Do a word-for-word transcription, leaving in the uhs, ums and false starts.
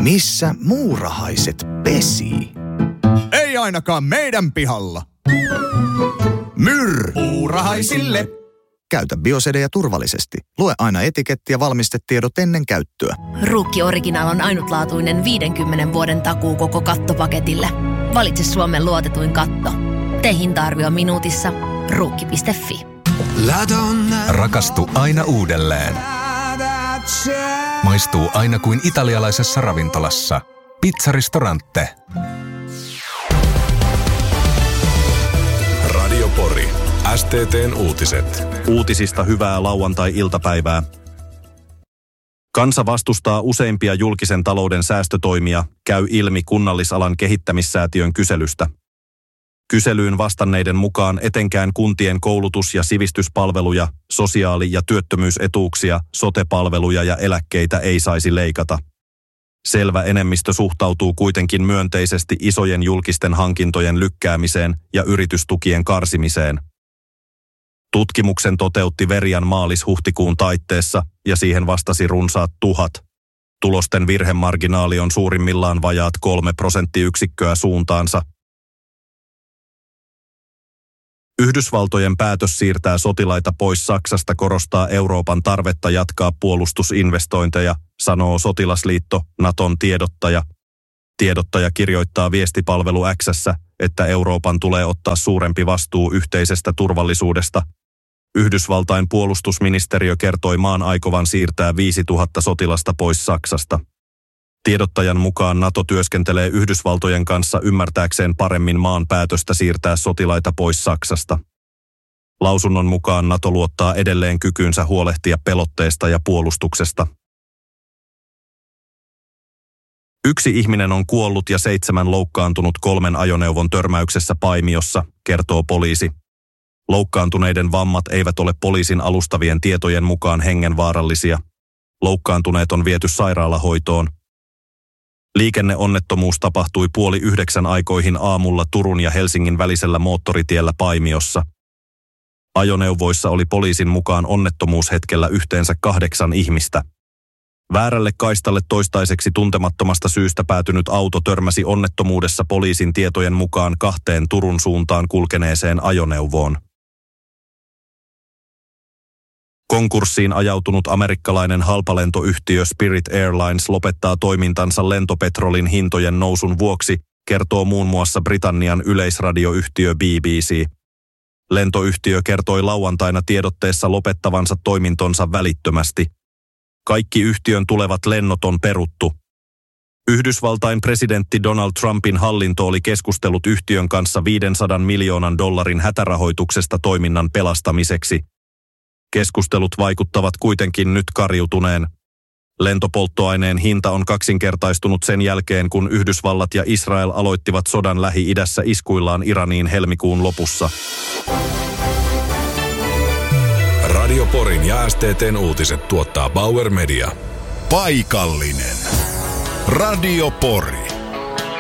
Missä muurahaiset pesii? Ei ainakaan meidän pihalla. Myrr! Muurahaisille! Käytä Biosedeja turvallisesti. Lue aina etiketti ja valmistetiedot ennen käyttöä. Ruukki Original on ainutlaatuinen viidenkymmenen vuoden takuu koko kattopaketille. Valitse Suomen luotetuin katto. Tee hinta-arvio minuutissa. Ruukki piste fi. Rakastu aina uudelleen. Maistuu aina kuin italialaisessa ravintolassa. Pizzaristorante. Radio Pori. S T T:n uutiset. Uutisista hyvää lauantai-iltapäivää. Kansa vastustaa useimpia julkisen talouden säästötoimia, käy ilmi Kunnallisalan kehittämissäätiön kyselystä. Kyselyyn vastanneiden mukaan etenkään kuntien koulutus- ja sivistyspalveluja, sosiaali- ja työttömyysetuuksia, sote-palveluja ja eläkkeitä ei saisi leikata. Selvä enemmistö suhtautuu kuitenkin myönteisesti isojen julkisten hankintojen lykkäämiseen ja yritystukien karsimiseen. Tutkimuksen toteutti Verian maalis-huhtikuun taitteessa ja siihen vastasi runsaat tuhat. Tulosten virhemarginaali on suurimmillaan vajaat kolme prosenttiyksikköä suuntaansa. Yhdysvaltojen päätös siirtää sotilaita pois Saksasta korostaa Euroopan tarvetta jatkaa puolustusinvestointeja, sanoo Sotilasliitto, Naton tiedottaja. Tiedottaja kirjoittaa viestipalvelu X:ssä, että Euroopan tulee ottaa suurempi vastuu yhteisestä turvallisuudesta. Yhdysvaltain puolustusministeriö kertoi maan aikovan siirtää viisituhatta sotilasta pois Saksasta. Tiedottajan mukaan NATO työskentelee Yhdysvaltojen kanssa ymmärtääkseen paremmin maan päätöstä siirtää sotilaita pois Saksasta. Lausunnon mukaan NATO luottaa edelleen kykyynsä huolehtia pelotteesta ja puolustuksesta. Yksi ihminen on kuollut ja seitsemän loukkaantunut kolmen ajoneuvon törmäyksessä Paimiossa, kertoo poliisi. Loukkaantuneiden vammat eivät ole poliisin alustavien tietojen mukaan hengenvaarallisia. Loukkaantuneet on viety sairaalahoitoon. Liikenneonnettomuus tapahtui puoli yhdeksän aikoihin aamulla Turun ja Helsingin välisellä moottoritiellä Paimiossa. Ajoneuvoissa oli poliisin mukaan onnettomuushetkellä yhteensä kahdeksan ihmistä. Väärälle kaistalle toistaiseksi tuntemattomasta syystä päätynyt auto törmäsi onnettomuudessa poliisin tietojen mukaan kahteen Turun suuntaan kulkeneeseen ajoneuvoon. Konkurssiin ajautunut amerikkalainen halpalentoyhtiö Spirit Airlines lopettaa toimintansa lentopetrolin hintojen nousun vuoksi, kertoo muun muassa Britannian yleisradioyhtiö B B C. Lentoyhtiö kertoi lauantaina tiedotteessa lopettavansa toimintonsa välittömästi. Kaikki yhtiön tulevat lennot on peruttu. Yhdysvaltain presidentti Donald Trumpin hallinto oli keskustellut yhtiön kanssa viisisataa miljoonan dollarin hätärahoituksesta toiminnan pelastamiseksi. Keskustelut vaikuttavat kuitenkin nyt kariutuneen. Lentopolttoaineen hinta on kaksinkertaistunut sen jälkeen, kun Yhdysvallat ja Israel aloittivat sodan Lähi-idässä iskuillaan Iraniin helmikuun lopussa. Radio Porin ja S T T:n uutiset tuottaa Bauer Media. Paikallinen. Radio Pori.